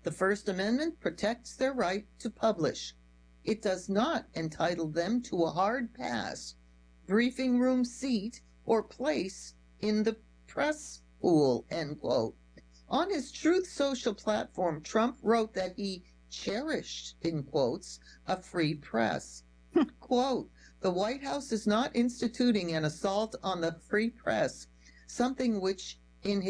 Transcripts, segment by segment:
The First Amendment protects their right to publish. It does not entitle them to a hard pass, briefing room seat, or place in the press pool, end quote. On his Truth Social platform, Trump wrote that he cherished, in quotes, a free press. Quote, the White House is not instituting an assault on the free press, something which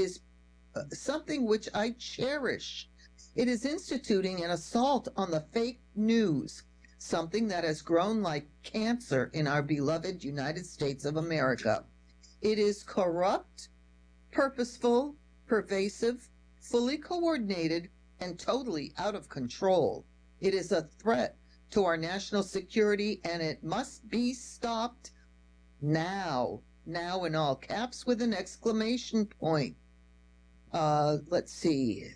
I cherish. It is instituting an assault on the fake news, something that has grown like cancer in our beloved United States of America. It is corrupt, purposeful, pervasive, fully coordinated, and totally out of control. It is a threat to our national security, and it must be stopped now. Now in all caps with an exclamation point. Let's see.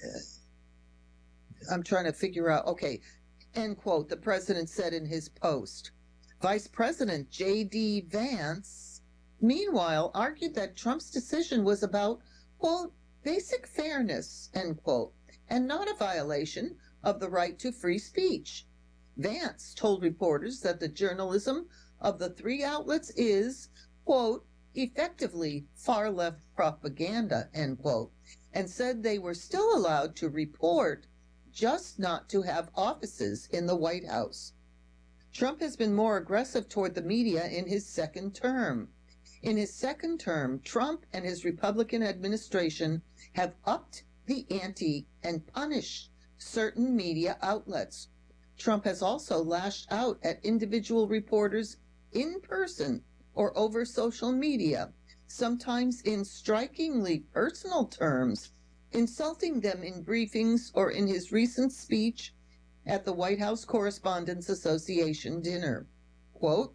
I'm trying to figure out. Okay, end quote, the president said in his post. Vice President J.D. Vance, meanwhile, argued that Trump's decision was about, quote, basic fairness, end quote, and not a violation of the right to free speech. Vance told reporters that the journalism of the three outlets is, quote, effectively far-left propaganda, end quote, and said they were still allowed to report, just not to have offices in the White House. Trump has been more aggressive toward the media in his second term. In his second term, Trump and his Republican administration have upped the ante and punished certain media outlets. Trump has also lashed out at individual reporters in person or over social media, sometimes in strikingly personal terms, insulting them in briefings or in his recent speech at the White House Correspondents Association dinner. Quote,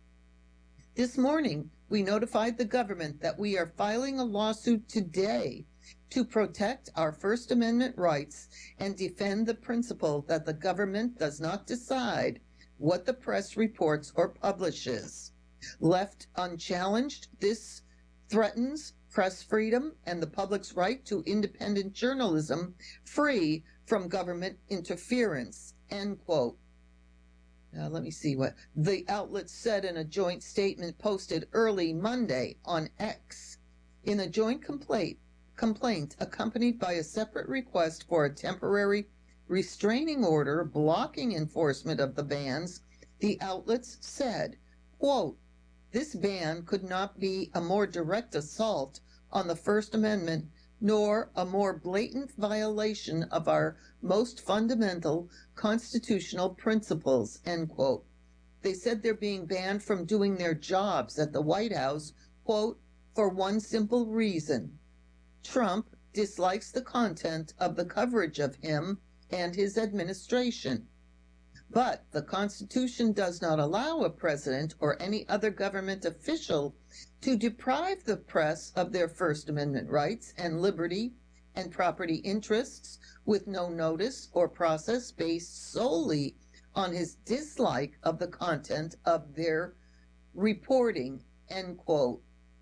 this morning, we notified the government that we are filing a lawsuit today to protect our First Amendment rights and defend the principle that the government does not decide what the press reports or publishes. Left unchallenged, this threatens press freedom and the public's right to independent journalism free from government interference, end quote. Now, let me see what the outlet said in a joint statement posted early Monday on X. In a joint complaint accompanied by a separate request for a temporary restraining order blocking enforcement of the bans, the outlets said, quote, this ban could not be a more direct assault on the First Amendment nor a more blatant violation of our most fundamental constitutional principles, end quote. They said they're being banned from doing their jobs at the White House, quote, for one simple reason. Trump dislikes the content of the coverage of him and his administration. But the Constitution does not allow a president or any other government official to deprive the press of their First Amendment rights and liberty and property interests with no notice or process based solely on his dislike of the content of their reporting, end quote.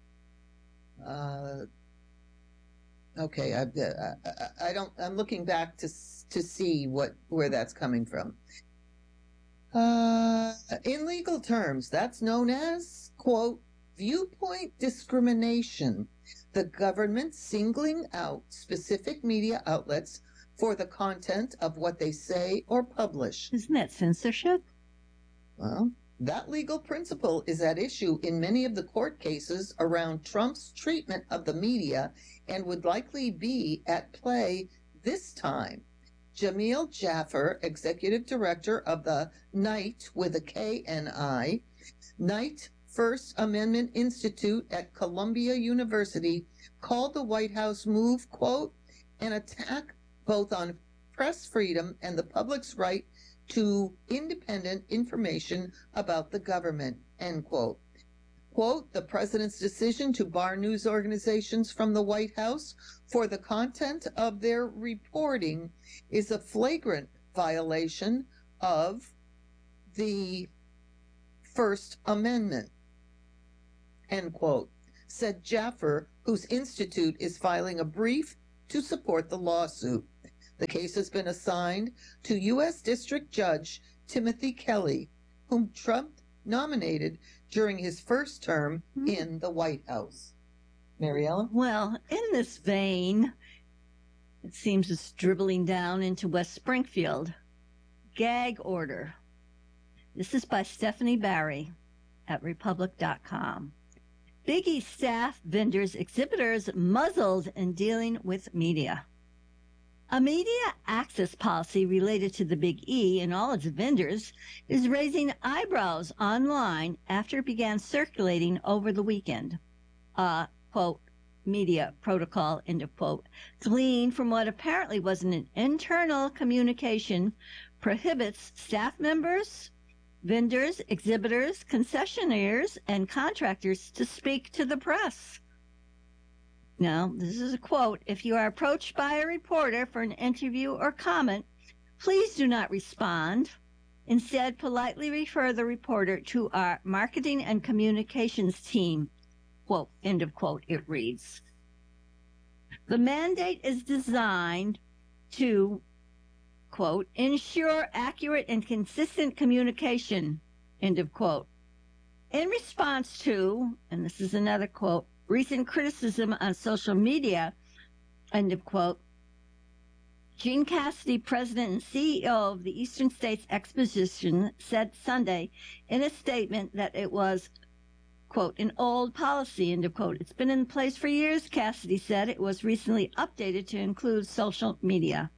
Okay, I'm looking back to see where that's coming from. In legal terms, that's known as, quote, viewpoint discrimination, the government singling out specific media outlets for the content of what they say or publish. Isn't that censorship? Well, that legal principle is at issue in many of the court cases around Trump's treatment of the media and would likely be at play this time. Jamil Jaffer, executive director of the Knight with a K-N-I, Knight First Amendment Institute at Columbia University, called the White House move, quote, an attack both on press freedom and the public's right to independent information about the government, end quote. Quote, the president's decision to bar news organizations from the White House for the content of their reporting is a flagrant violation of the First Amendment, end quote, said Jaffer, whose institute is filing a brief to support the lawsuit. The case has been assigned to U.S. District Judge Timothy Kelly, whom Trump nominated during his first term in the White House. Mary Ellen? Well, in this vein, it seems it's dribbling down into West Springfield. Gag order. This is by Stephanie Barry at Republic.com. Big E staff, vendors, exhibitors muzzled in dealing with media. A media access policy related to the Big E and all its vendors is raising eyebrows online after it began circulating over the weekend. Quote, media protocol, end of quote, gleaned from what apparently was an internal communication, prohibits staff members, vendors, exhibitors, concessionaires, and contractors to speak to the press. Now, this is a quote. If you are approached by a reporter for an interview or comment, please do not respond. Instead, politely refer the reporter to our marketing and communications team. Quote, end of quote, it reads. The mandate is designed to, quote, ensure accurate and consistent communication, end of quote. In response to, and this is another quote, recent criticism on social media, end of quote, Gene Cassidy, president and CEO of the Eastern States Exposition, said Sunday in a statement that it was, quote, an old policy, end of quote. It's been in place for years, Cassidy said. It was recently updated to include social media.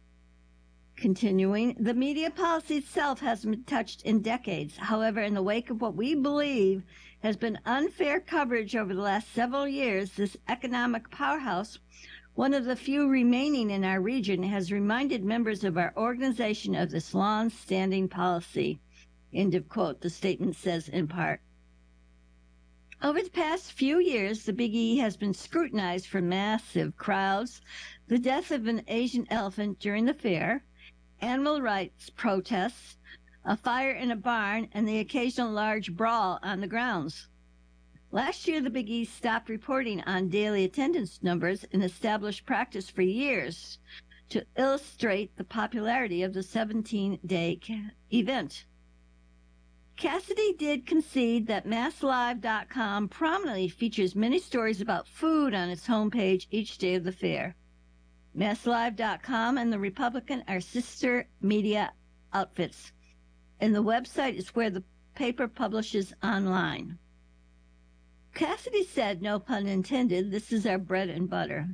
Continuing, the media policy itself hasn't been touched in decades. However, in the wake of what we believe has been unfair coverage over the last several years, this economic powerhouse, one of the few remaining in our region, has reminded members of our organization of this long-standing policy, end of quote, the statement says in part. Over the past few years, the Big E has been scrutinized for massive crowds, the death of an Asian elephant during the fair, animal rights protests, a fire in a barn, and the occasional large brawl on the grounds. Last year, the Big E stopped reporting on daily attendance numbers, an established practice for years to illustrate the popularity of the 17-day event. Cassidy did concede that MassLive.com prominently features many stories about food on its homepage each day of the fair. MassLive.com and The Republican are sister media outfits, and the website is where the paper publishes online. Cassidy said, no pun intended, this is our bread and butter.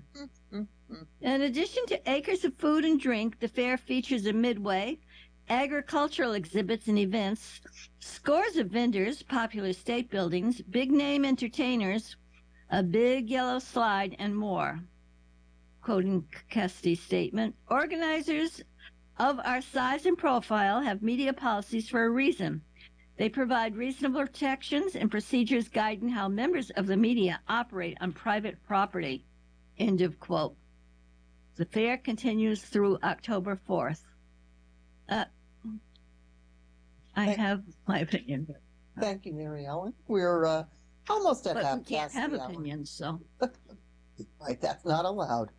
In addition to acres of food and drink, the fair features a midway, agricultural exhibits and events, scores of vendors, popular state buildings, big-name entertainers, a big yellow slide, and more. Quoting Cassidy's statement, organizers of our size and profile have media policies for a reason. They provide reasonable protections and procedures guiding how members of the media operate on private property. End of quote. The fair continues through October 4th. I have my opinion. Thank you, Mary Ellen. We're almost at half past the hour. We can't have opinions, so. Right, that's not allowed.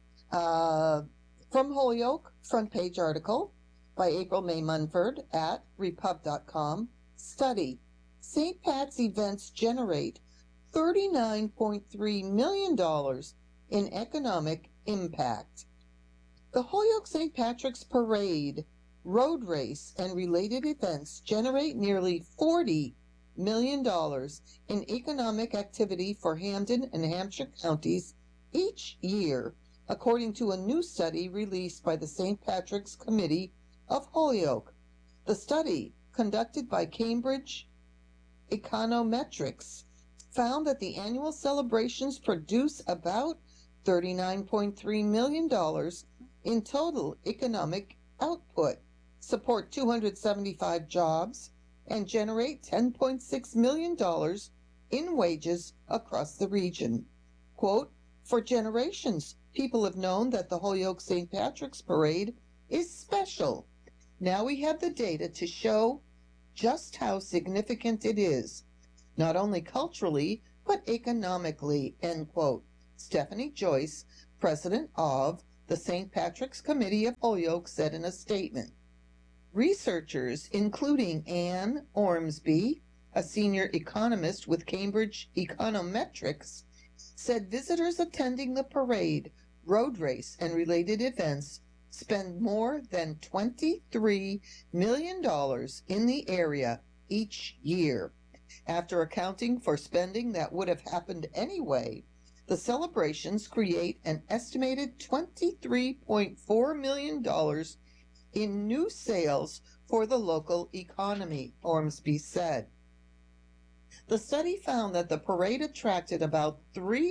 From Holyoke, front page article by April May Munford at repub.com. Study. St. Pat's events generate $39.3 million in economic impact. The Holyoke St. Patrick's Parade, road race, and related events generate nearly $40 million in economic activity for Hampden and Hampshire counties each year, according to a new study released by the St. Patrick's Committee of Holyoke. The study, conducted by Cambridge Econometrics, found that the annual celebrations produce about $39.3 million in total economic output, support 275 jobs, and generate $10.6 million in wages across the region. Quote, for generations, people have known that the Holyoke St. Patrick's Parade is special. Now we have the data to show just how significant it is, not only culturally, but economically, end quote. Stephanie Joyce, president of the St. Patrick's Committee of Holyoke said in a statement. Researchers, including Anne Ormsby, a senior economist with Cambridge Econometrics, said visitors attending the parade, road race, and related events spend more than $23 million in the area each year. After accounting for spending that would have happened anyway, the celebrations create an estimated $23.4 million in new sales for the local economy, Ormsby said. The study found that the parade attracted about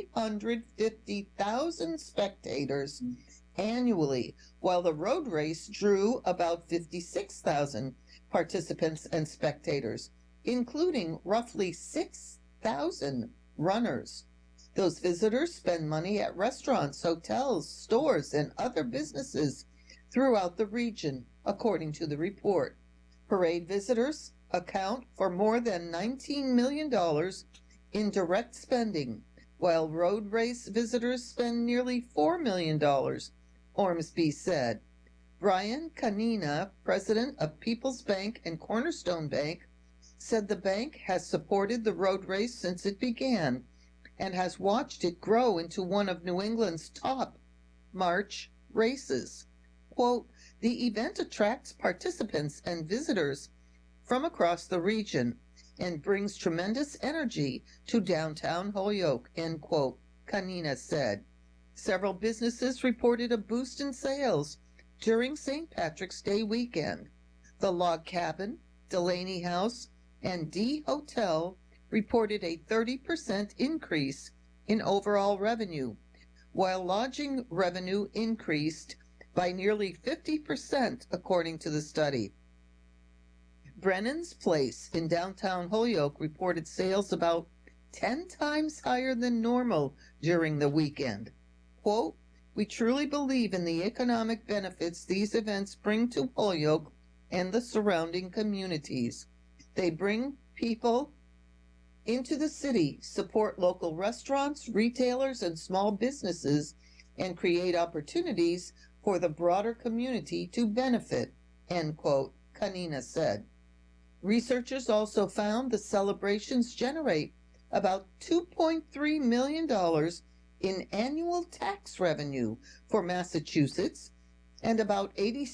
350,000 spectators annually, while the road race drew about 56,000 participants and spectators, including roughly 6,000 runners. Those visitors spend money at restaurants, hotels, stores, and other businesses throughout the region, according to the report. Parade visitors account for more than $19 million in direct spending, while road race visitors spend nearly $4 million, Ormsby said. Brian Canina, president of People's Bank and Cornerstone Bank, said the bank has supported the road race since it began and has watched it grow into one of New England's top March races. Quote, the event attracts participants and visitors from across the region and brings tremendous energy to downtown Holyoke, end quote, Canina said. Several businesses reported a boost in sales during St. Patrick's Day weekend. The Log Cabin, Delaney House, and D Hotel reported a 30% increase in overall revenue, while lodging revenue increased by nearly 50%, according to the study. Brennan's Place in downtown Holyoke reported sales about 10 times higher than normal during the weekend. Quote, we truly believe in the economic benefits these events bring to Holyoke and the surrounding communities. They bring people into the city, support local restaurants, retailers, and small businesses, and create opportunities for the broader community to benefit, end quote, Canina said. Researchers also found the celebrations generate about $2.3 million in annual tax revenue for Massachusetts and about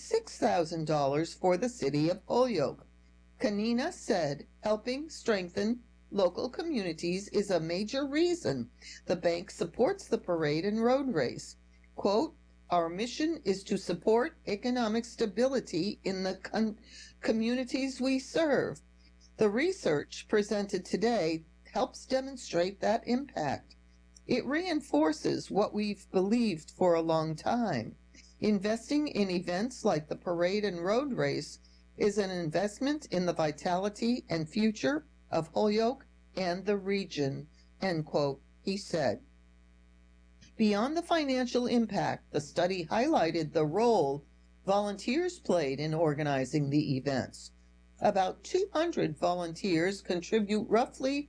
$86,000 for the city of Holyoke. Canina said helping strengthen local communities is a major reason the bank supports the parade and road race. Quote, our mission is to support economic stability in the communities we serve. The research presented today helps demonstrate that impact. It reinforces what we've believed for a long time. Investing in events like the parade and road race is an investment in the vitality and future of Holyoke and the region, end quote, he said. Beyond the financial impact, the study highlighted the role volunteers played in organizing the events. About 200 volunteers contribute roughly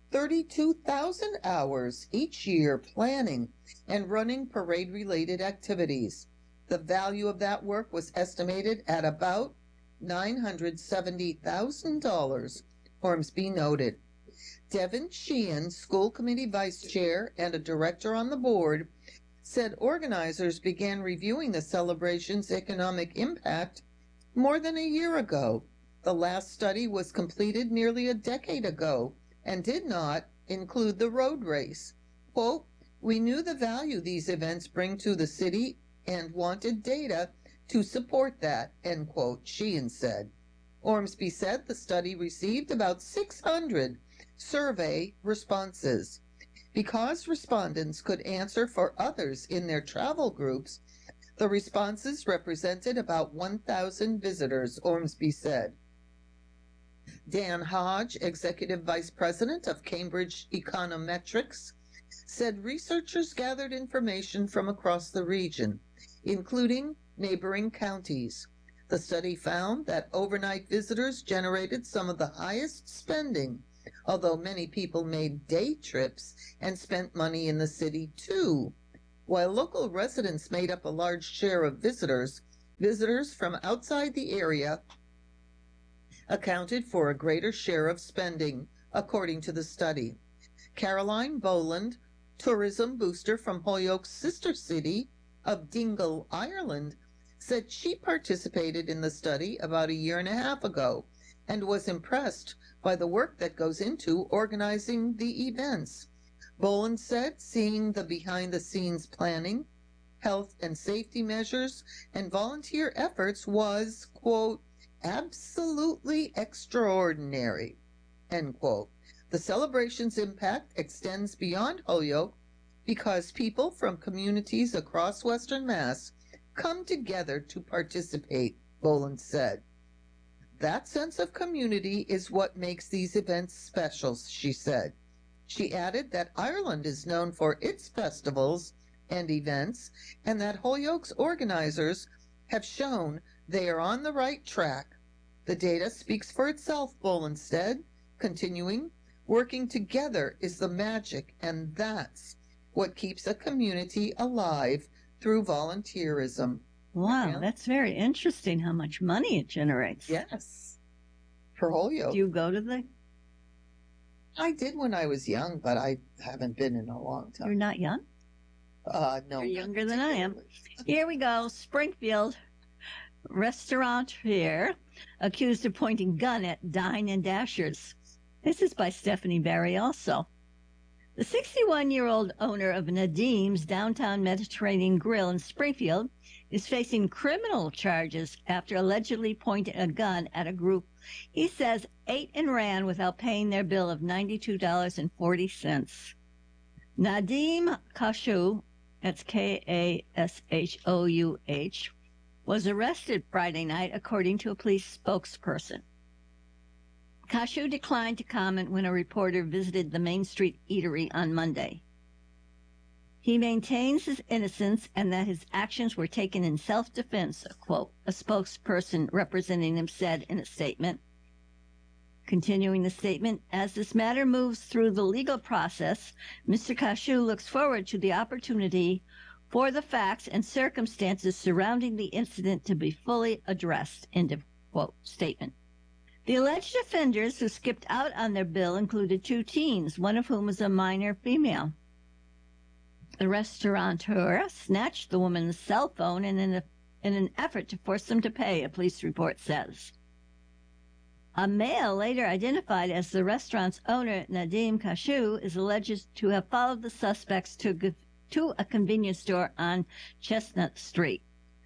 32,000 hours each year planning and running parade-related activities. The value of that work was estimated at about $970,000, Ormsby noted. Devin Sheehan, school committee vice chair and a director on the board, said organizers began reviewing the celebration's economic impact more than a year ago. The last study was completed nearly a decade ago and did not include the road race. Quote, we knew the value these events bring to the city and wanted data to support that, end quote, Sheehan said. Ormsby said the study received about 600 survey responses. Because respondents could answer for others in their travel groups, the responses represented about 1,000 visitors, Ormsby said. Dan Hodge, executive vice president of Cambridge Econometrics, said researchers gathered information from across the region, including neighboring counties. The study found that overnight visitors generated some of the highest spending, although many people made day trips and spent money in the city too. While local residents made up a large share of visitors, visitors from outside the area accounted for a greater share of spending, according to the study. Caroline Boland, tourism booster from Holyoke's sister city of Dingle, Ireland, said she participated in the study about a year and a half ago and was impressed by the work that goes into organizing the events. Boland said seeing the behind-the-scenes planning, health and safety measures, and volunteer efforts was, quote, absolutely extraordinary, end quote. The celebration's impact extends beyond Holyoke because people from communities across Western Mass come together to participate, Boland said. That sense of community is what makes these events special, she said. She added that Ireland is known for its festivals and events, and that Holyoke's organizers have shown they are on the right track. The data speaks for itself, Boland said, continuing, working together is the magic, and that's what keeps a community alive through volunteerism. Wow, that's very interesting how much money it generates. Yes. For Holyoke. Do you go to the... I did when I was young, but I haven't been in a long time. You're not young? No. You're younger than I am. Here we go. Springfield restaurateur accused of pointing gun at Dine and Dashers. This is by Stephanie Barry also. The 61-year-old owner of Nadim's Downtown Mediterranean Grill in Springfield is facing criminal charges after allegedly pointing a gun at a group he says ate and ran without paying their bill of $92.40. Nadim Kashouh, that's Kashouh, was arrested Friday night, according to a police spokesperson. Kashouh declined to comment when a reporter visited the Main Street Eatery on Monday. He maintains his innocence and that his actions were taken in self-defense, a spokesperson representing him said in a statement. Continuing the statement, as this matter moves through the legal process, Mr. Kashouh looks forward to the opportunity for the facts and circumstances surrounding the incident to be fully addressed, end of quote statement. The alleged offenders who skipped out on their bill included 2 teens, one of whom was a minor female. The restaurateur snatched the woman's cell phone in an effort to force them to pay, a police report says. A male later identified as the restaurant's owner, Nadim Kashouh, is alleged to have followed the suspects to a convenience store on Chestnut Street.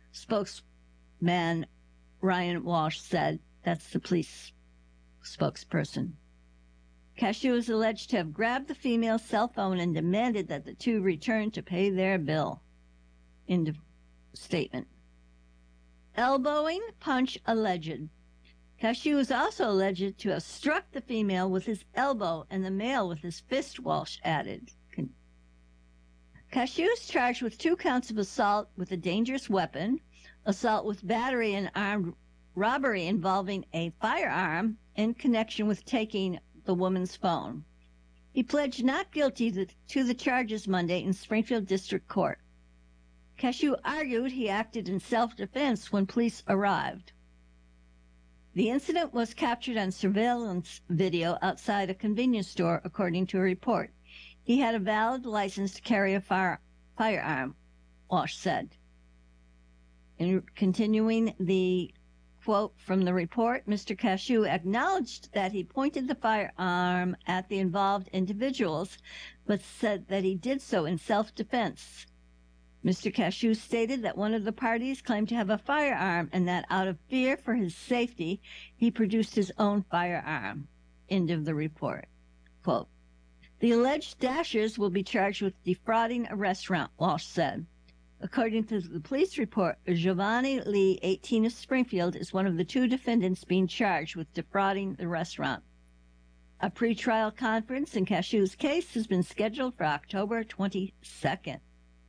Spokesman Ryan Walsh said, that's the police spokesperson. Kashouh is alleged to have grabbed the female's cell phone and demanded that the 2 return to pay their bill. End of statement. Elbowing punch alleged. Kashouh is also alleged to have struck the female with his elbow and the male with his fist, Walsh added. Kashouh is charged with 2 counts of assault with a dangerous weapon, assault with battery and armed robbery involving a firearm in connection with taking the woman's phone. He pledged not guilty to the charges Monday in Springfield District Court. Kashouh argued he acted in self-defense when police arrived. The incident was captured on surveillance video outside a convenience store, according to a report. He had a valid license to carry a firearm, Walsh said. In continuing the quote from the report, Mr. Kashouh acknowledged that he pointed the firearm at the involved individuals, but said that he did so in self-defense. Mr. Kashouh stated that one of the parties claimed to have a firearm and that out of fear for his safety, he produced his own firearm. End of the report. Quote, the alleged dashers will be charged with defrauding a restaurant, Walsh said. According to the police report, Giovanni Lee, 18 of Springfield, is one of the 2 defendants being charged with defrauding the restaurant. A pretrial conference in Kashouh's case has been scheduled for October 22nd.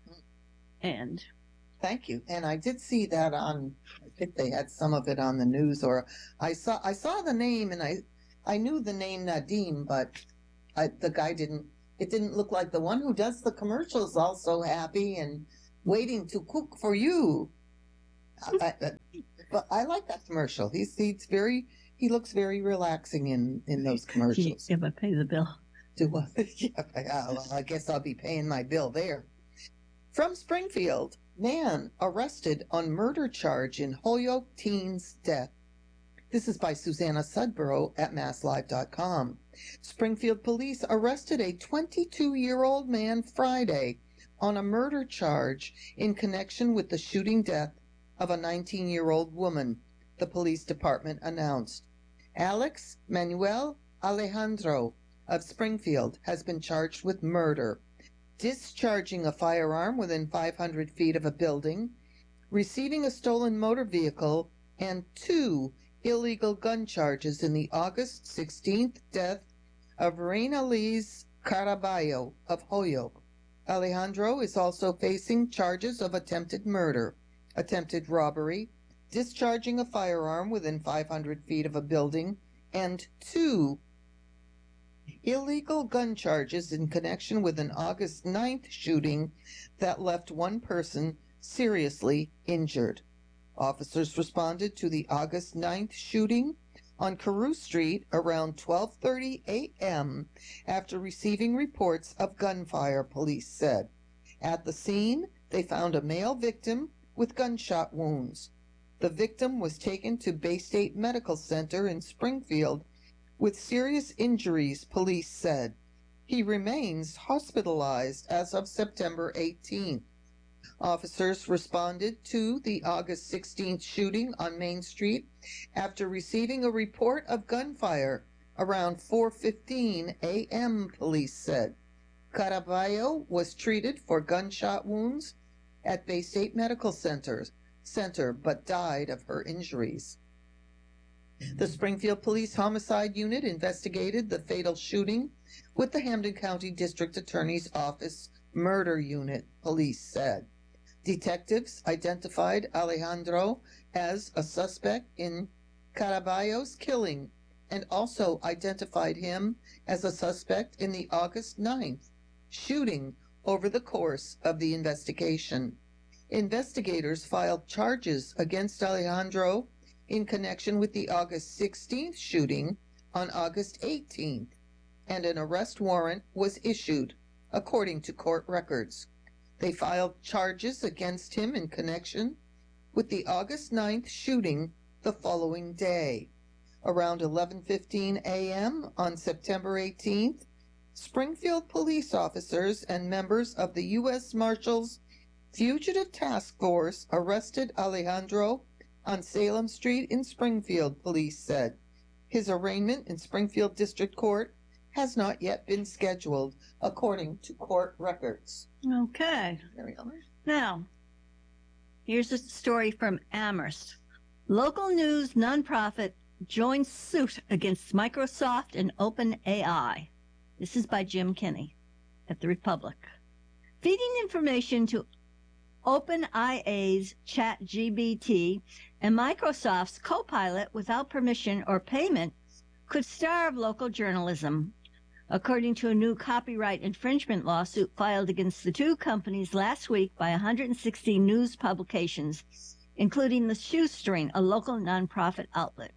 And thank you. And I did see that on, I think they had some of it on the news, or I saw the name, and I knew the name Nadim, but the guy didn't it didn't look like the one who does the commercials also happy and waiting to cook for you. But I like that commercial. He looks very relaxing in those commercials. Yeah, but pay the bill. Well, I guess I'll be paying my bill there. From Springfield, man arrested on murder charge in Holyoke teen's death. This is by Susanna Sudborough at MassLive.com. Springfield police arrested a 22-year-old man Friday on a murder charge in connection with the shooting death of a 19-year-old woman, the police department announced. Alex Manuel Alejandro of Springfield has been charged with murder, discharging a firearm within 500 feet of a building, receiving a stolen motor vehicle, and 2 illegal gun charges in the August 16th death of Reina Liz Caraballo of Holyoke. Alejandro is also facing charges of attempted murder, attempted robbery, discharging a firearm within 500 feet of a building, and 2 illegal gun charges in connection with an August 9th shooting that left one person seriously injured. Officers responded to the August 9th shooting on Carew Street around 12:30 a.m. after receiving reports of gunfire, police said. At the scene, they found a male victim with gunshot wounds. The victim was taken to Bay State Medical Center in Springfield with serious injuries, police said. He remains hospitalized as of September 18th. Officers responded to the August 16th shooting on Main Street after receiving a report of gunfire around 4:15 a.m., police said. Caraballo was treated for gunshot wounds at Bay State Medical Center, but died of her injuries. The Springfield Police Homicide Unit investigated the fatal shooting with the Hampden County District Attorney's Office Murder Unit, police said. Detectives identified Alejandro as a suspect in Caraballo's killing and also identified him as a suspect in the August 9th shooting over the course of the investigation. Investigators filed charges against Alejandro in connection with the August 16th shooting on August 18th, and an arrest warrant was issued, according to court records. They filed charges against him in connection with the August 9th shooting the following day. Around 11:15 a.m. on September 18th, Springfield police officers and members of the U.S. Marshals Fugitive Task Force arrested Alejandro on Salem Street in Springfield, police said. His arraignment in Springfield District Court has not yet been scheduled, according to court records. Okay. Now, here's a story from Amherst. Local news nonprofit joins suit against Microsoft and OpenAI. This is by Jim Kinney at the Republic. Feeding information to OpenAI's ChatGPT and Microsoft's Copilot without permission or payment could starve local journalism, according to a new copyright infringement lawsuit filed against the two companies last week by 160 news publications, including The Shoestring, a local nonprofit outlet.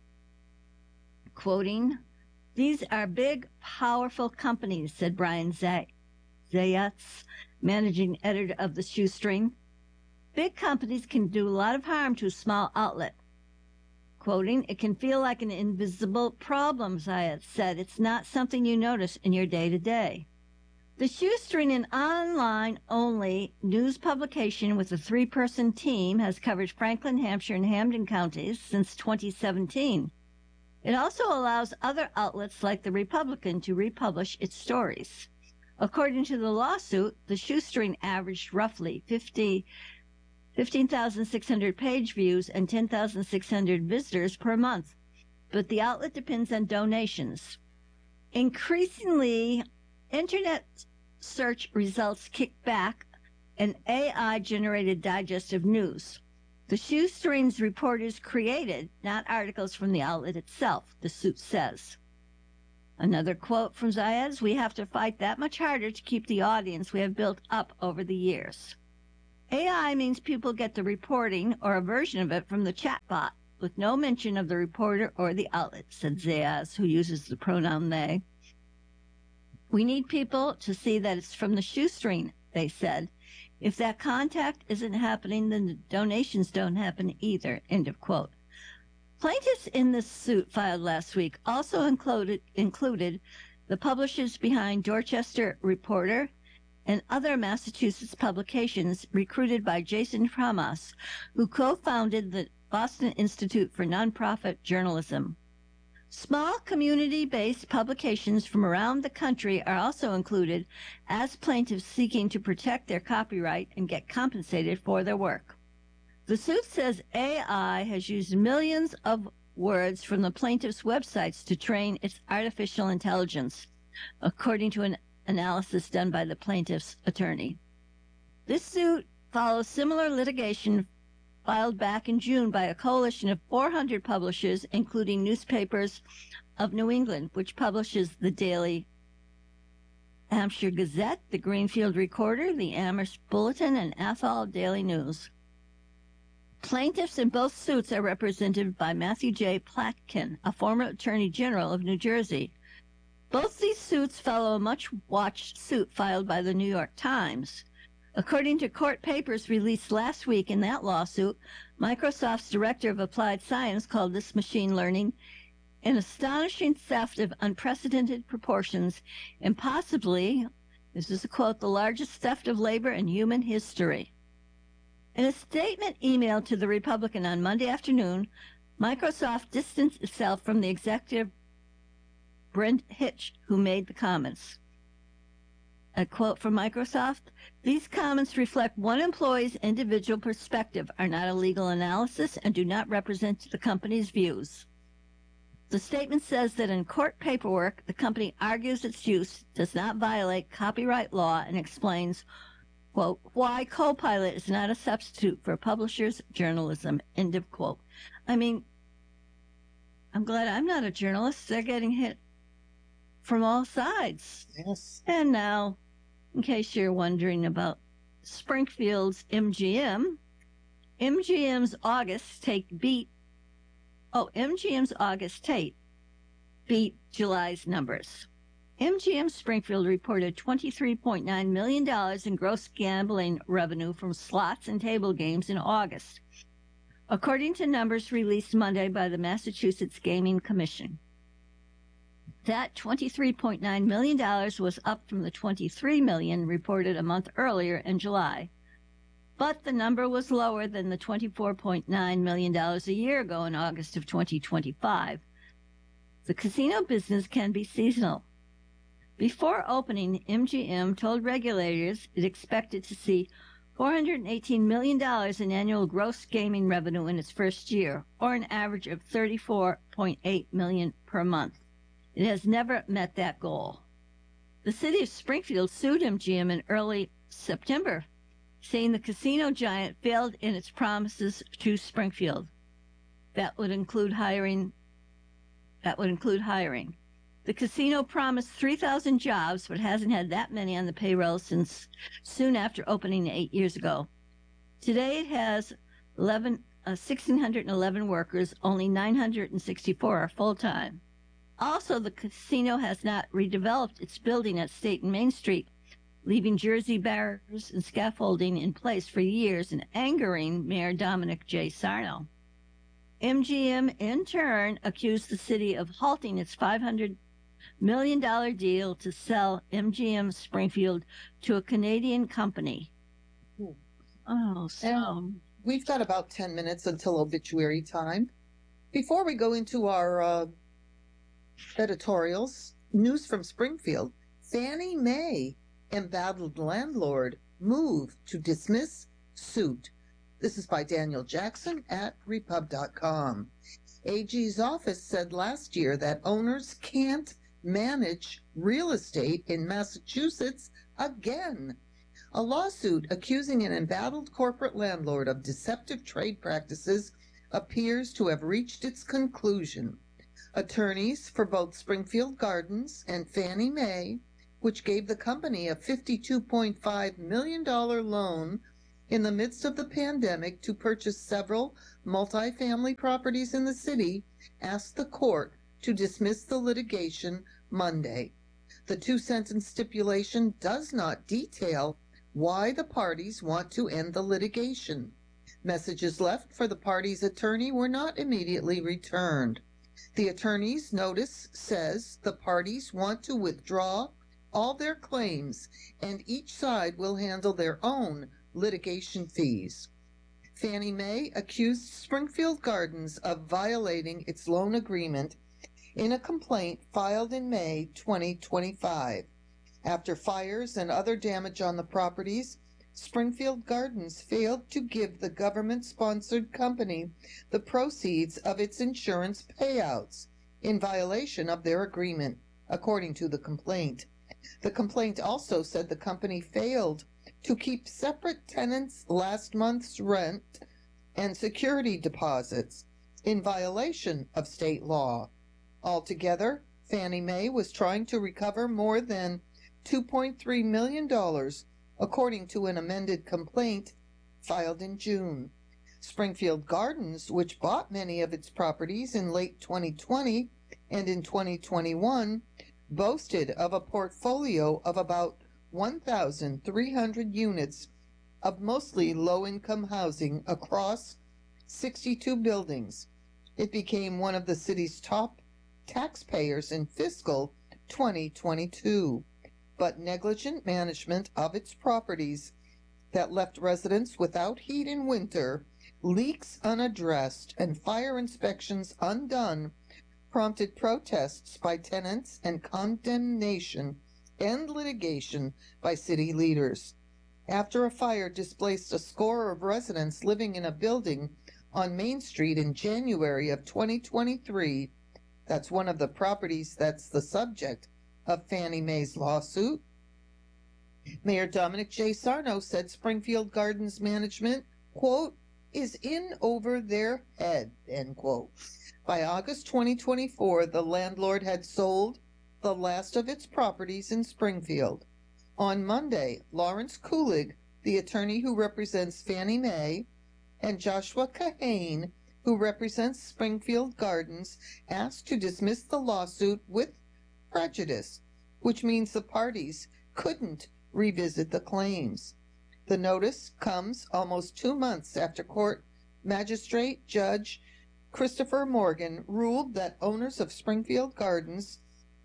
Quoting, "These are big, powerful companies," said Brian Zayats, managing editor of The Shoestring. "Big companies can do a lot of harm to a small outlet." Quoting, "It can feel like an invisible problem," Zayat said. "It's not something you notice in your day-to-day." The Shoestring, an online-only news publication with a 3-person team, has covered Franklin, Hampshire, and Hampden counties since 2017. It also allows other outlets like The Republican to republish its stories. According to the lawsuit, the Shoestring averaged roughly 15,600 page views and 10,600 visitors per month, but the outlet depends on donations. Increasingly, internet search results kick back an AI-generated digest of news. The Shoestring's reporters created, not articles from the outlet itself, the suit says. Another quote from Zayas, "We have to fight that much harder to keep the audience we have built up over the years." AI means people get the reporting or a version of it from the chatbot, with no mention of the reporter or the outlet, said Zayas, who uses the pronoun they. "We need people to see that it's from the shoestring," they said. "If that contact isn't happening, then the donations don't happen either," end of quote. Plaintiffs in this suit filed last week also included the publishers behind Dorchester Reporter and other Massachusetts publications recruited by Jason Pramas, who co-founded the Boston Institute for Nonprofit Journalism. Small community-based publications from around the country are also included as plaintiffs seeking to protect their copyright and get compensated for their work. The suit says AI has used millions of words from the plaintiffs' websites to train its artificial intelligence, according to an analysis done by the plaintiff's attorney. This suit follows similar litigation filed back in June by a coalition of 400 publishers, including Newspapers of New England, which publishes the Daily Hampshire Gazette, the Greenfield Recorder, the Amherst Bulletin, and Athol Daily News. Plaintiffs in both suits are represented by Matthew J. Platkin, a former Attorney General of New Jersey. Both these suits follow a much-watched suit filed by the New York Times. According to court papers released last week in that lawsuit, Microsoft's director of applied science called this machine learning an astonishing theft of unprecedented proportions and possibly, this is a quote, the largest theft of labor in human history. In a statement emailed to the Republican on Monday afternoon, Microsoft distanced itself from the executive Brent Hitch, who made the comments. A quote from Microsoft, "These comments reflect one employee's individual perspective, are not a legal analysis, and do not represent the company's views." The statement says that in court paperwork, the company argues its use does not violate copyright law and explains, quote, "why Copilot is not a substitute for publishers' journalism," end of quote. I mean, I'm glad I'm not a journalist. They're getting hit from all sides. Yes. And now, in case you're wondering about Springfield's MGM's August Tate beat July's numbers. MGM Springfield reported $23.9 million in gross gambling revenue from slots and table games in August, according to numbers released Monday by the Massachusetts Gaming Commission. That $23.9 million was up from the $23 million reported a month earlier in July. But the number was lower than the $24.9 million a year ago in August of 2025. The casino business can be seasonal. Before opening, MGM told regulators it expected to see $418 million in annual gross gaming revenue in its first year, or an average of $34.8 million per month. It has never met that goal. The city of Springfield sued MGM in early September, saying the casino giant failed in its promises to Springfield. That would include hiring. The casino promised 3,000 jobs, but hasn't had that many on the payroll since soon after opening 8 years ago. Today it has 1,611 workers, only 964 are full-time. Also, the casino has not redeveloped its building at State and Main Street, leaving Jersey barriers and scaffolding in place for years and angering Mayor Dominic J. Sarno. MGM, in turn, accused the city of halting its $500 million deal to sell MGM Springfield to a Canadian company. Oh, so... We've got about 10 minutes until obituary time. Before we go into our editorials, news from Springfield, Fannie Mae, embattled landlord, move to dismiss suit. This is by Daniel Jackson at repub.com. AG's office said last year that owners can't manage real estate in Massachusetts again. A lawsuit accusing an embattled corporate landlord of deceptive trade practices appears to have reached its conclusion. Attorneys for both Springfield Gardens and Fannie Mae, which gave the company a $52.5 million loan in the midst of the pandemic to purchase several multifamily properties in the city, asked the court to dismiss the litigation Monday. The two-sentence stipulation does not detail why the parties want to end the litigation. Messages left for the parties' attorney were not immediately returned. The attorney's notice says the parties want to withdraw all their claims and each side will handle their own litigation fees. Fannie Mae accused Springfield Gardens of violating its loan agreement in a complaint filed in May 2025. After fires and other damage on the properties, Springfield Gardens failed to give the government-sponsored company the proceeds of its insurance payouts in violation of their agreement, according to the complaint. The complaint also said the company failed to keep separate tenants' last month's rent and security deposits in violation of state law. Altogether, Fannie Mae was trying to recover more than $2.3 million, according to an amended complaint filed in June. Springfield Gardens, which bought many of its properties in late 2020 and in 2021, boasted of a portfolio of about 1,300 units of mostly low-income housing across 62 buildings. It became one of the city's top taxpayers in fiscal 2022, but negligent management of its properties that left residents without heat in winter, leaks unaddressed, and fire inspections undone prompted protests by tenants and condemnation and litigation by city leaders. After a fire displaced a score of residents living in a building on Main Street in January of 2023, that's one of the properties that's the subject of Fannie Mae's lawsuit, Mayor Dominic J. Sarno said Springfield Gardens management, quote, is in over their head, end quote. By August 2024, the landlord had sold the last of its properties in Springfield. On Monday, Lawrence Kulig, the attorney who represents Fannie Mae, and Joshua Kahane, who represents Springfield Gardens, asked to dismiss the lawsuit with prejudice, which means the parties couldn't revisit the claims. The notice comes almost 2 months after court magistrate Judge Christopher Morgan ruled that owners of Springfield Gardens,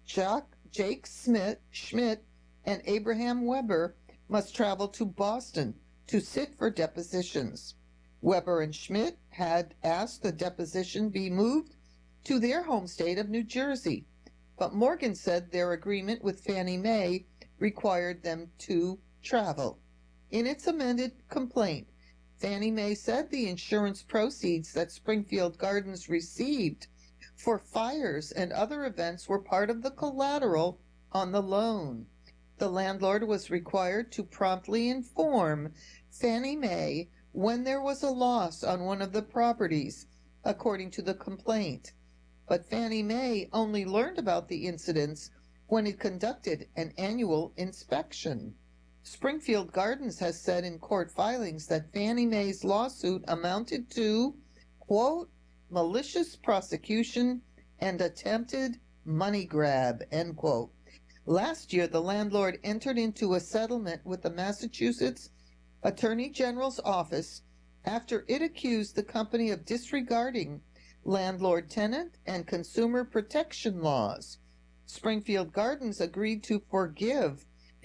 Jake Schmidt, and Abraham Weber must travel to Boston to sit for depositions. Weber and Schmidt had asked the deposition be moved to their home state of New Jersey, but Morgan said their agreement with Fannie Mae required them to travel. In its amended complaint, Fannie Mae said the insurance proceeds that Springfield Gardens received for fires and other events were part of the collateral on the loan. The landlord was required to promptly inform Fannie Mae when there was a loss on one of the properties, according to the complaint. But Fannie Mae only learned about the incidents when it conducted an annual inspection. Springfield Gardens has said in court filings that Fannie Mae's lawsuit amounted to, quote, malicious prosecution and attempted money grab, end quote. Last year, the landlord entered into a settlement with the Massachusetts Attorney General's office after it accused the company of disregarding landlord-tenant and consumer protection laws. Springfield Gardens agreed to forgive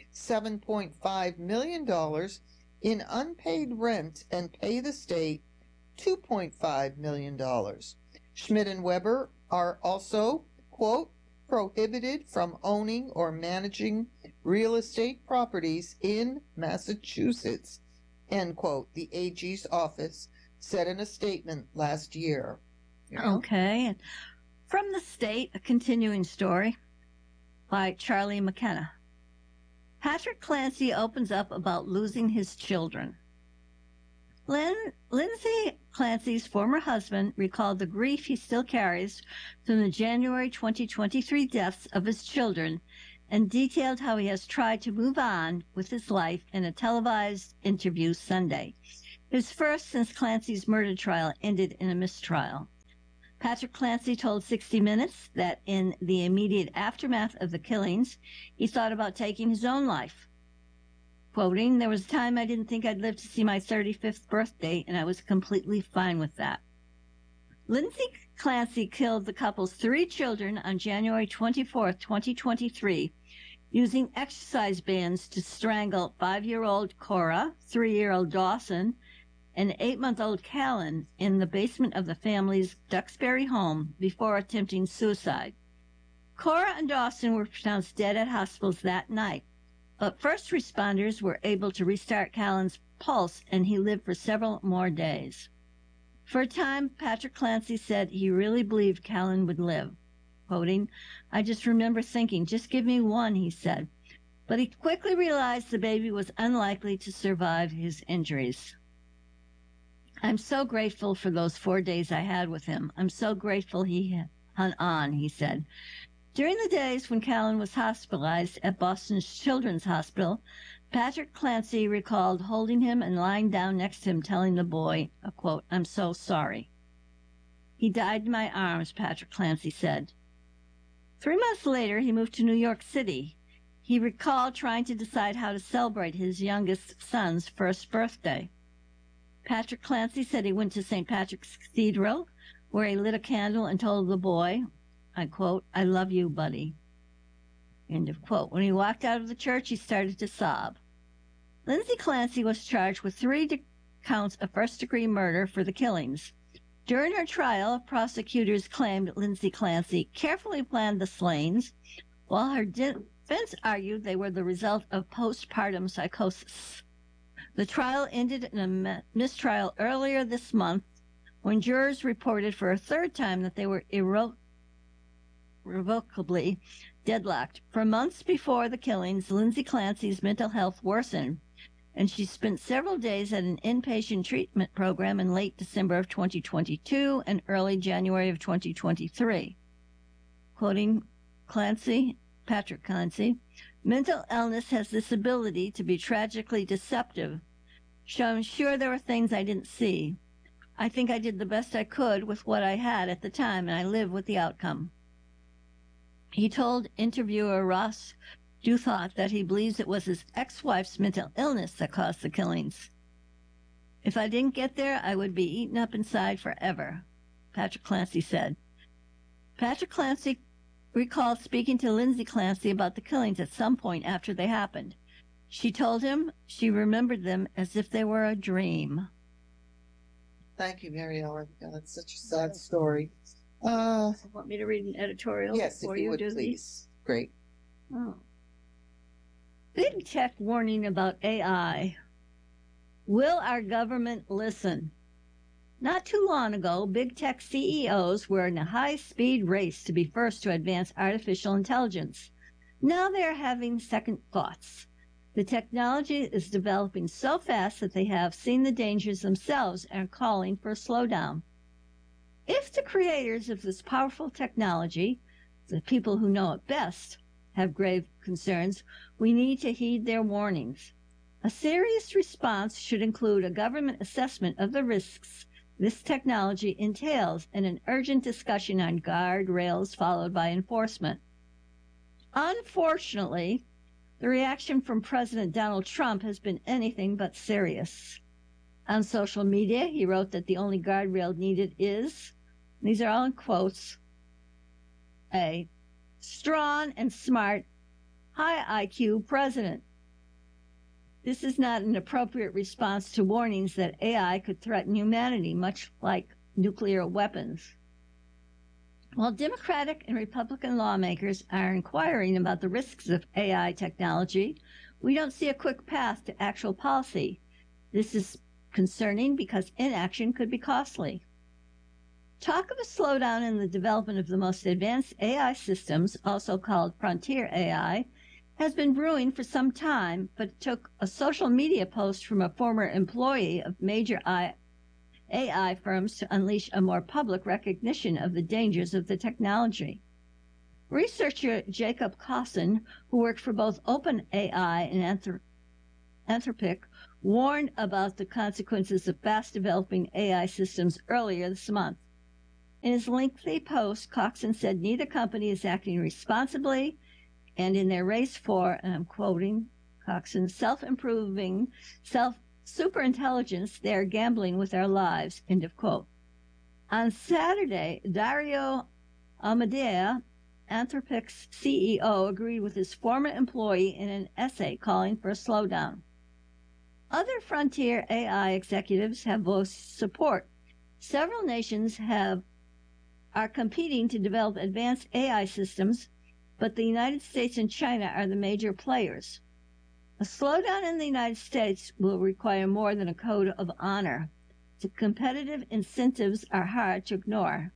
$7.5 million in unpaid rent and pay the state $2.5 million. Schmidt and Weber are also, quote, prohibited from owning or managing real estate properties in Massachusetts, end quote, the AG's office said in a statement last year. Okay. And from the state, a continuing story by Charlie McKenna. Patrick Clancy opens up about losing his children. Lindsay Clancy's former husband recalled the grief he still carries from the January 2023 deaths of his children and detailed how he has tried to move on with his life in a televised interview Sunday, his first since Clancy's murder trial ended in a mistrial. Patrick Clancy told 60 Minutes that in the immediate aftermath of the killings, he thought about taking his own life. Quoting, "There was a time I didn't think I'd live to see my 35th birthday, and I was completely fine with that." Lindsay Clancy killed the couple's 3 children on January 24, 2023, using exercise bands to strangle 5-year-old Cora, 3-year-old Dawson, and 8-month-old Callan in the basement of the family's Duxbury home before attempting suicide. Cora and Dawson were pronounced dead at hospitals that night, but first responders were able to restart Callan's pulse, and he lived for several more days. For a time, Patrick Clancy said he really believed Callan would live. Quoting, "I just remember thinking, just give me one," he said. But he quickly realized the baby was unlikely to survive his injuries. "I'm so grateful for those 4 days I had with him. I'm so grateful he hung on," he said. During the days when Callan was hospitalized at Boston's Children's Hospital, Patrick Clancy recalled holding him and lying down next to him, telling the boy, quote, "I'm so sorry." "He died in my arms," Patrick Clancy said. 3 months later, he moved to New York City. He recalled trying to decide how to celebrate his youngest son's first birthday. Patrick Clancy said he went to St. Patrick's Cathedral, where he lit a candle and told the boy, I quote, "I love you, buddy." End of quote. When he walked out of the church, he started to sob. Lindsay Clancy was charged with 3 counts of first-degree murder for the killings. During her trial, prosecutors claimed Lindsay Clancy carefully planned the slayings, while her defense argued they were the result of postpartum psychosis. The trial ended in a mistrial earlier this month when jurors reported for a 3rd time that they were irrevocably deadlocked. For months before the killings, Lindsay Clancy's mental health worsened, and she spent several days at an inpatient treatment program in late December of 2022 and early January of 2023. Quoting Patrick Clancy, "Mental illness has this ability to be tragically deceptive, so I'm sure there were things I didn't see. I think I did the best I could with what I had at the time, and I live with the outcome." He told interviewer Ross Douthat that he believes it was his ex-wife's mental illness that caused the killings. "If I didn't get there, I would be eaten up inside forever," Patrick Clancy said. Patrick Clancy recalled speaking to Lindsay Clancy about the killings at some point after they happened. She told him she remembered them as if they were a dream. Thank you, Mary Ellen. That's such a sad story. Want me to read an editorial? Yes, if you would, please. Great. Oh. Big tech warning about AI. Will our government listen? Not too long ago, big tech CEOs were in a high-speed race to be first to advance artificial intelligence. Now they are having second thoughts. The technology is developing so fast that they have seen the dangers themselves and are calling for a slowdown. If the creators of this powerful technology, the people who know it best, have grave concerns, we need to heed their warnings. A serious response should include a government assessment of the risks this technology entails and an urgent discussion on guardrails followed by enforcement. Unfortunately, the reaction from President Donald Trump has been anything but serious. On social media, he wrote that the only guardrail needed is, these are all in quotes, a strong and smart, high IQ president. This is not an appropriate response to warnings that AI could threaten humanity, much like nuclear weapons. While Democratic and Republican lawmakers are inquiring about the risks of AI technology, we don't see a quick path to actual policy. This is concerning because inaction could be costly. Talk of a slowdown in the development of the most advanced AI systems, also called frontier AI, has been brewing for some time, but it took a social media post from a former employee of major AI firms to unleash a more public recognition of the dangers of the technology. Researcher Jacob Kossin, who worked for both OpenAI and Anthropic, warned about the consequences of fast-developing AI systems earlier this month. In his lengthy post, Coxon said neither company is acting responsibly, and in their race for, and I'm quoting Coxon, self-improving, superintelligence, they are gambling with our lives, end of quote. On Saturday, Dario Amodei, Anthropic's CEO, agreed with his former employee in an essay calling for a slowdown. Other frontier AI executives have voiced support. Several nations are competing to develop advanced AI systems, but the United States and China are the major players. A slowdown in the United States will require more than a code of honor. The competitive incentives are hard to ignore.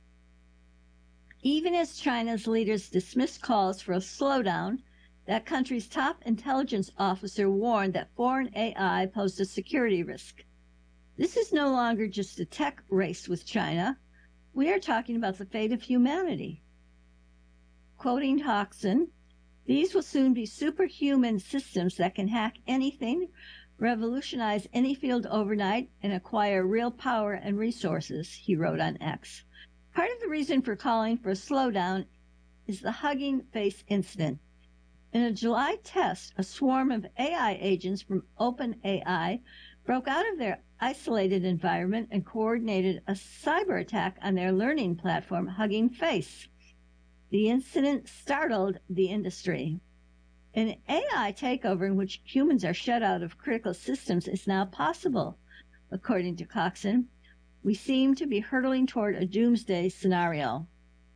Even as China's leaders dismissed calls for a slowdown, that country's top intelligence officer warned that foreign AI posed a security risk. This is no longer just a tech race with China. We are talking about the fate of humanity. Quoting Coxon, these will soon be superhuman systems that can hack anything, revolutionize any field overnight, and acquire real power and resources, he wrote on X. Part of the reason for calling for a slowdown is the Hugging Face incident. In a July test, a swarm of AI agents from OpenAI broke out of their isolated environment and coordinated a cyber attack on their learning platform, Hugging Face. The incident startled the industry. An AI takeover in which humans are shut out of critical systems is now possible, according to Coxon. We seem to be hurtling toward a doomsday scenario.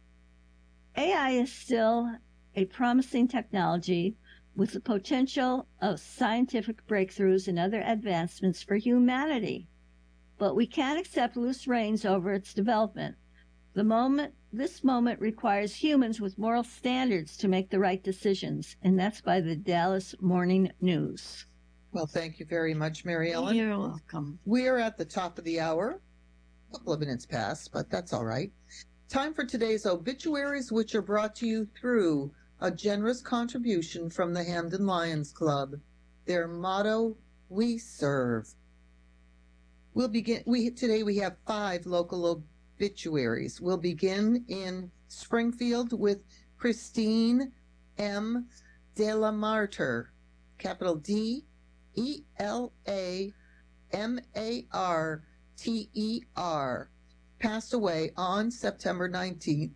AI is still a promising technology with the potential of scientific breakthroughs and other advancements for humanity. But we can't accept loose reins over its development. This moment requires humans with moral standards to make the right decisions, and that's by the Dallas Morning News. Well, thank you very much, Mary Ellen. You're welcome. We are at the top of the hour. A couple of minutes past, but that's all right. Time for today's obituaries, which are brought to you through a generous contribution from the Hamden Lions Club. Their motto, we serve. We'll begin. Today we have 5 local obituaries. We'll begin in Springfield with Christine M. Delamarter, capital DELAMARTER, passed away on September 19th,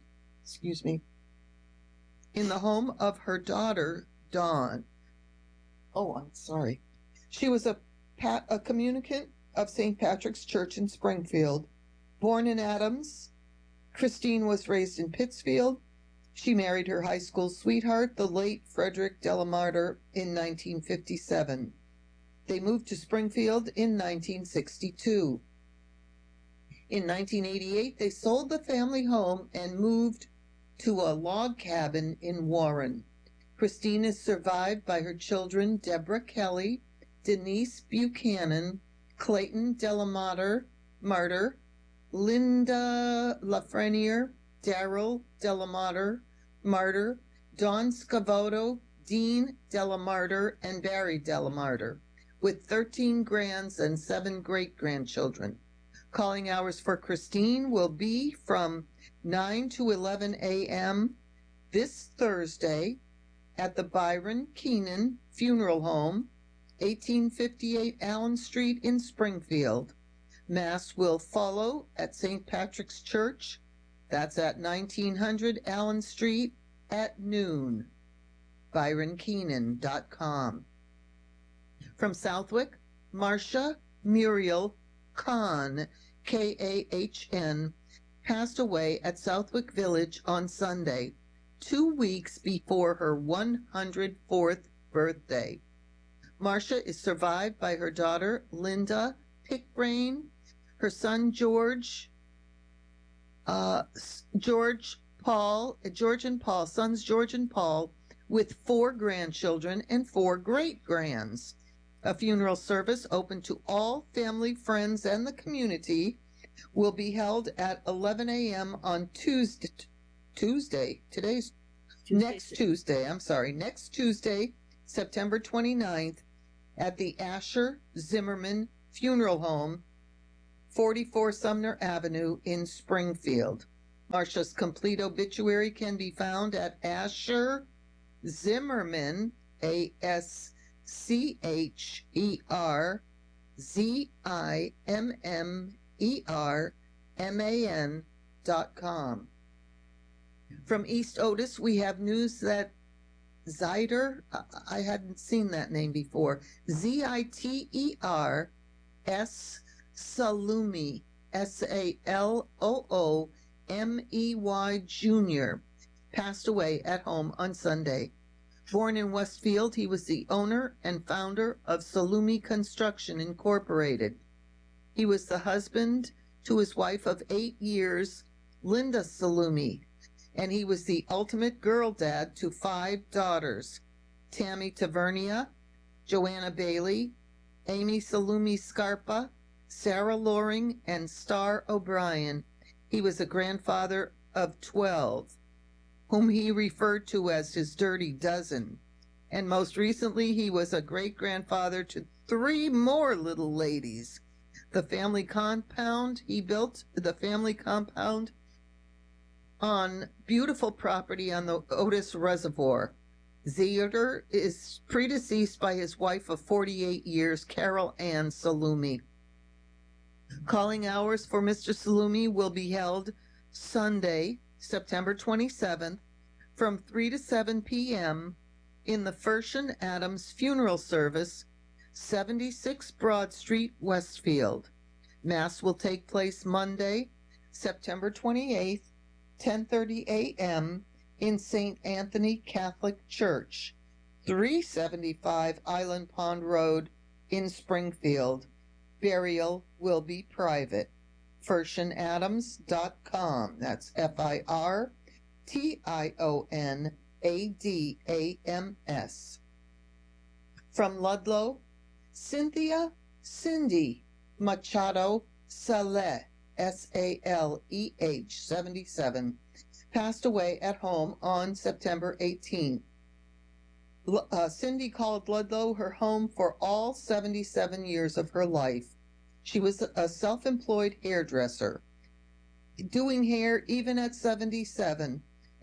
in the home of her daughter, Dawn. Oh, I'm sorry. She was a communicant of St. Patrick's Church in Springfield. Born in Adams, Christine was raised in Pittsfield. She married her high school sweetheart, the late Frederick Delamarter, in 1957. They moved to Springfield in 1962. In 1988, they sold the family home and moved to a log cabin in Warren. Christine is survived by her children, Deborah Kelly, Denise Buchanan, Clayton Delamarter, Linda Lafreniere, Daryl Delamarter, Don Scavoto, Dean Delamarter, and Barry Delamarter, with 13 grands and 7 great-grandchildren. Calling hours for Christine will be from 9 to 11 a.m. this Thursday at the Byron Keenan Funeral Home, 1858 Allen Street in Springfield. Mass will follow at St. Patrick's Church. That's at 1900 Allen Street at noon. ByronKeenan.com. From Southwick, Marcia Muriel Kahn, Kahn, passed away at Southwick Village on Sunday, 2 weeks before her 104th birthday. Marcia is survived by her daughter, Linda Pickbrain, her son, George and Paul, sons George and Paul, with 4 grandchildren and 4 great-grands. A funeral service open to all family, friends, and the community will be held at 11 a.m. on next Tuesday, September 29th, at the Asher Zimmerman Funeral Home, 44 Sumner Avenue in Springfield. Marcia's complete obituary can be found at Asher Zimmerman, ASCHERZIMMERMAN.com. From East Otis, we have news that Zider, I hadn't seen that name before, Ziter S. Salumi, SALOOMEY Jr., passed away at home on Sunday. Born in Westfield, he was the owner and founder of Salumi Construction Incorporated. He was the husband to his wife of 8 years, Linda Salumi, and he was the ultimate girl dad to 5 daughters: Tammy Tavernia, Joanna Bailey, Amy Salumi Scarpa, Sarah Loring, and Star O'Brien. He was a grandfather of 12, whom he referred to as his dirty dozen. And most recently, he was a great-grandfather to 3 more little ladies. He built the family compound on beautiful property on the Otis Reservoir. Zider is predeceased by his wife of 48 years, Carol Ann Salumi. Calling hours for Mr. Salumi will be held Sunday, September 27th, from 3 to 7 p.m. in the Fershen Adams Funeral Service, 76 Broad Street, Westfield. Mass will take place Monday, September 28th, 10:30 a.m. in St. Anthony Catholic Church, 375 Island Pond Road in Springfield. Burial will be private. FershenAdams.com. That's FIRTIONADAMS. From Ludlow, Cindy Machado Saleh, SALEH, 77, passed away at home on September 18th. Cindy called Ludlow her home for all 77 years of her life. She was a self-employed hairdresser, doing hair even at 77,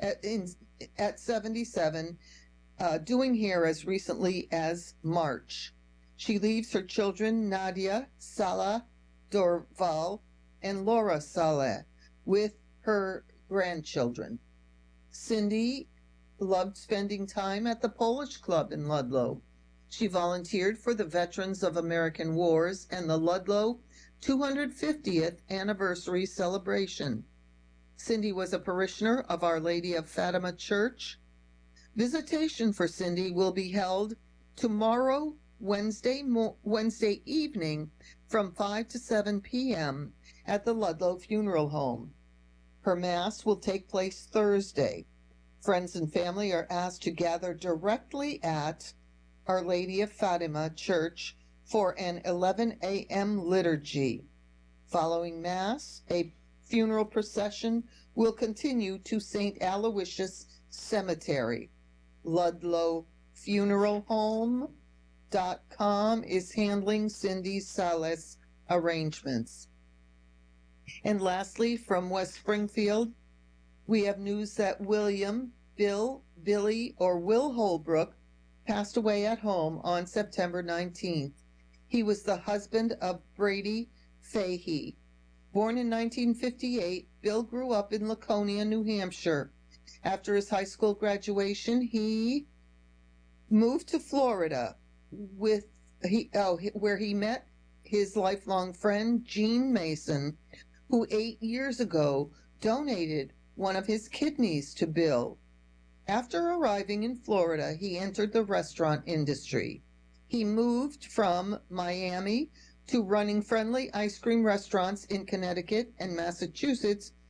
doing hair as recently as March. She leaves her children, Nadia, Salah, Dorval, and Laura Saleh, with her grandchildren. Cindy loved spending time at the Polish Club in Ludlow. She volunteered for the Veterans of American Wars and the Ludlow 250th anniversary celebration. Cindy was a parishioner of Our Lady of Fatima Church. Visitation for Cindy will be held tomorrow, Wednesday evening, from 5 to 7 p.m. at the Ludlow Funeral Home. Her Mass will take place Thursday. Friends and family are asked to gather directly at Our Lady of Fatima Church for an 11 a.m. liturgy. Following Mass, a funeral procession will continue to St. Aloysius Cemetery. LudlowFuneralHome.com is handling Cindy Saleh's arrangements. And lastly, from West Springfield, we have news that Billy, or Will Holbrook passed away at home on September 19th. He was the husband of Brady Fahey. Born in 1958, Bill grew up in Laconia, New Hampshire. After his high school graduation, he moved to Florida where he met his lifelong friend, Gene Mason, who 8 years ago donated one of his kidneys to Bill. After arriving in Florida, he entered the restaurant industry. He moved from Miami to running friendly ice cream restaurants in Connecticut and Massachusetts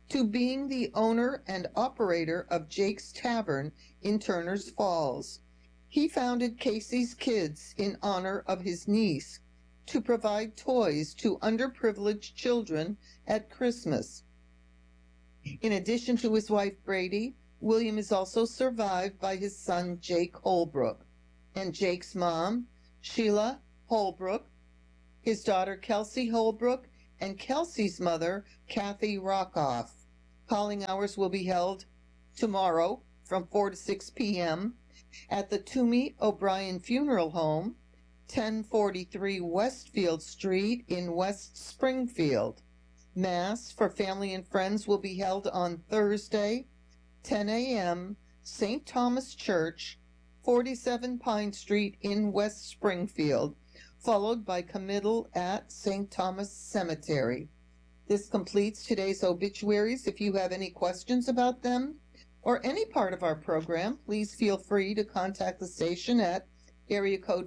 to being the owner and operator of Jake's Tavern in Turner's Falls. He founded Casey's Kids in honor of his niece to provide toys to underprivileged children at Christmas. In addition to his wife Brady, William is also survived by his son Jake Holbrook and Jake's mom, Sheila Holbrook, his daughter Kelsey Holbrook, and Kelsey's mother, Kathy Rockoff. Calling hours will be held tomorrow from 4 to 6 p.m. at the Toomey O'Brien Funeral Home, 1043 Westfield Street in West Springfield. Mass for family and friends will be held on Thursday, 10 a.m., St. Thomas Church, 47 Pine Street in West Springfield, followed by committal at St. Thomas Cemetery. This completes today's obituaries. If you have any questions about them or any part of our program, please feel free to contact the station at area code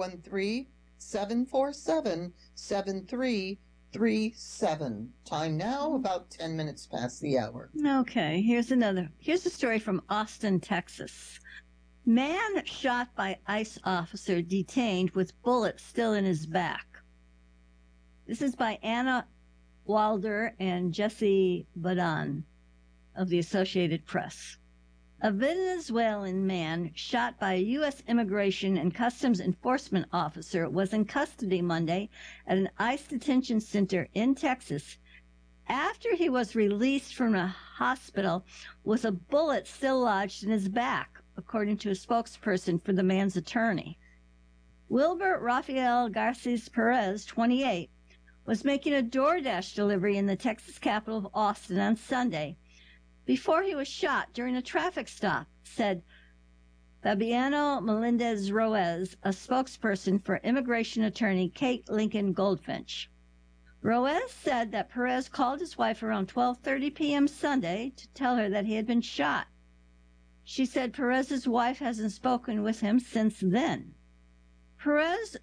413-747-7337. Time now about 10 minutes past the hour. Okay, here's a story from Austin, Texas. Man shot by ICE officer detained with bullet still in his back. This is by Anna Wilder and Jesse Badan of the Associated Press. A Venezuelan man shot by a U.S. Immigration and Customs Enforcement officer was in custody Monday at an ICE detention center in Texas after he was released from a hospital with a bullet still lodged in his back, according to a spokesperson for the man's attorney. Wilbert Rafael Garces Perez, 28, was making a DoorDash delivery in the Texas capital of Austin on Sunday before he was shot during a traffic stop, said Fabiano Melendez-Roez, a spokesperson for immigration attorney Kate Lincoln Goldfinch. Roez said that Perez called his wife around 12:30 p.m. Sunday to tell her that he had been shot. She said Perez's wife hasn't spoken with him since then. Perez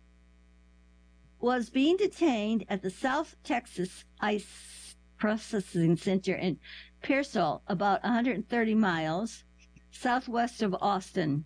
was being detained at the South Texas ICE Processing Center in Pearsall, about 130 miles southwest of Austin.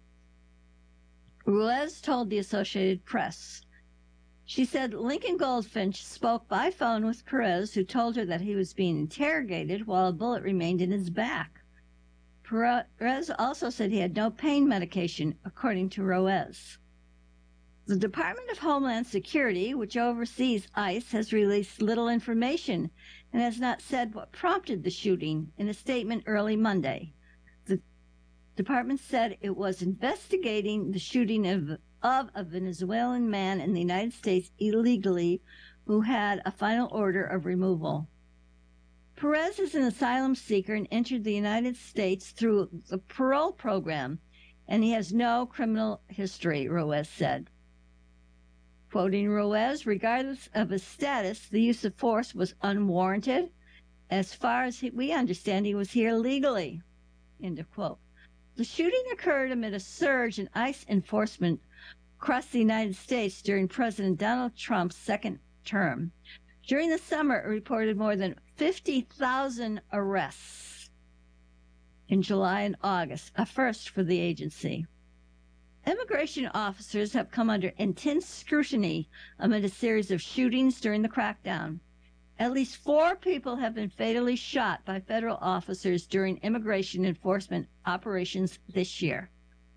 Ruiz told the Associated Press. She said Lincoln Goldfinch spoke by phone with Perez, who told her that he was being interrogated while a bullet remained in his back. Perez also said he had no pain medication, according to Ruiz. The Department of Homeland Security, which oversees ICE, has released little information and has not said what prompted the shooting in a statement early Monday. The department said it was investigating the shooting of a Venezuelan man in the United States illegally who had a final order of removal. Perez is an asylum seeker and entered the United States through the parole program, and he has no criminal history, Ruiz said. Quoting Ruiz, regardless of his status, the use of force was unwarranted. As far as we understand, he was here legally. End of quote. The shooting occurred amid a surge in ICE enforcement across the United States during President Donald Trump's second term. During the summer, it reported more than 50,000 arrests in July and August, a first for the agency. Immigration officers have come under intense scrutiny amid a series of shootings during the crackdown. At least 4 people have been fatally shot by federal officers during immigration enforcement operations this year.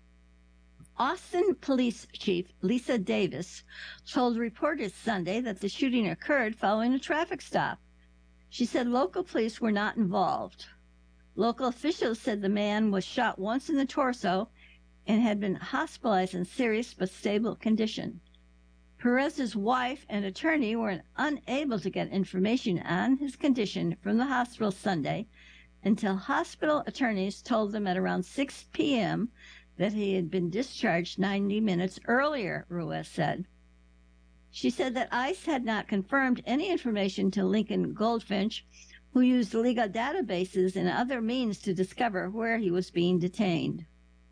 Austin Police Chief Lisa Davis told reporters Sunday that the shooting occurred following a traffic stop. She said local police were not involved. Local officials said the man was shot once in the torso and had been hospitalized in serious but stable condition. Perez's wife and attorney were unable to get information on his condition from the hospital Sunday until hospital attorneys told them at around 6 p.m. that he had been discharged 90 minutes earlier, Ruiz said. She said that ICE had not confirmed any information to Lincoln Goldfinch, who used legal databases and other means to discover where he was being detained.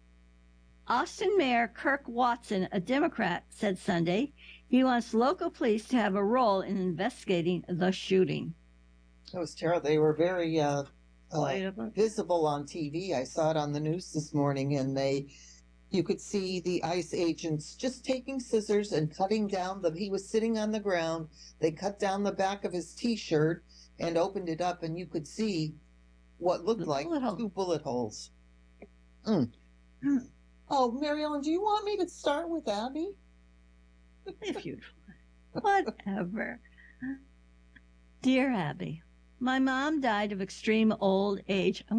Austin Mayor Kirk Watson, a Democrat, said Sunday he wants local police to have a role in investigating the shooting. It was terrible. They were very visible on TV. I saw it on the news this morning, and you could see the ICE agents just taking scissors and cutting down he was sitting on the ground. They cut down the back of his T-shirt and opened it up, and you could see what looked like two bullet holes. Oh, Mary Ellen, do you want me to start with Abby? If you whatever. Dear Abby, my mom died of extreme old age.